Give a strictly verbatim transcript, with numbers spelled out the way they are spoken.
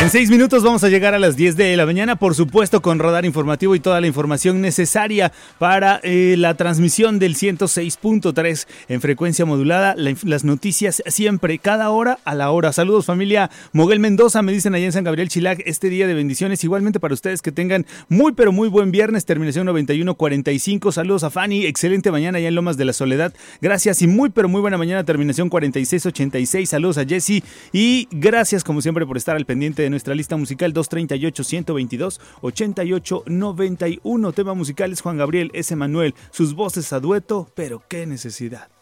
En seis minutos vamos a llegar a las diez de la mañana, por supuesto con radar informativo y toda la información necesaria para eh, la transmisión del ciento seis punto tres en frecuencia modulada. La, las noticias siempre, cada hora a la hora. Saludos familia Moguel Mendoza, me dicen allá en San Gabriel Chilac, este día de bendiciones. Igualmente para ustedes que tengan muy pero muy buen viernes, terminación noventa y uno cuarenta y cinco. Saludos a Fanny, excelente mañana allá en Lomas de la Soledad. Gracias y muy pero muy buena mañana, terminación cuarenta y seis ochenta y seis. Saludos a Jessy y gracias como siempre por estar al pendiente de nuestra lista musical. Dos treinta y ocho, ciento veintidós, ochenta y ocho noventa y uno. Tema musical es Juan Gabriel, S. Manuel, sus voces a dueto, pero qué necesidad.